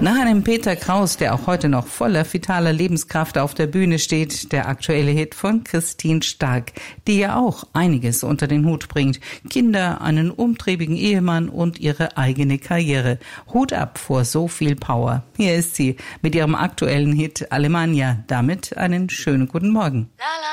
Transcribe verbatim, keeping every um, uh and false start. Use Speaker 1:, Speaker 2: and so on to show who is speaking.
Speaker 1: Nach einem Peter Kraus, der auch heute noch voller vitaler Lebenskraft auf der Bühne steht, der aktuelle Hit von Christine Stark, die ja auch einiges unter den Hut bringt. Kinder, einen umtriebigen Ehemann und ihre eigene Karriere. Hut ab vor so viel Power. Hier ist sie mit ihrem aktuellen Hit Alemannia. Damit einen schönen guten Morgen.